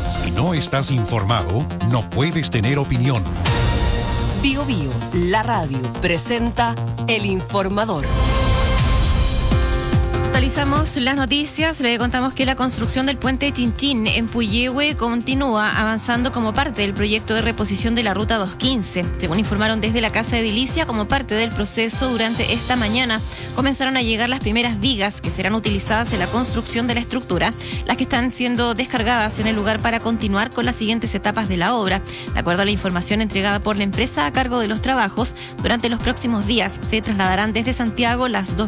Si no estás informado, no puedes tener opinión. Bio Bio, la radio, presenta El Informador. Actualizamos las noticias. Le contamos que la construcción del puente Chinchín en Puyehue continúa avanzando como parte del proyecto de reposición de la ruta 215. Según informaron desde la Casa Edilicia, como parte del proceso, durante esta mañana comenzaron a llegar las primeras vigas que serán utilizadas en la construcción de la estructura, las que están siendo descargadas en el lugar para continuar con las siguientes etapas de la obra. De acuerdo a la información entregada por la empresa a cargo de los trabajos, durante los próximos días se trasladarán desde Santiago las dos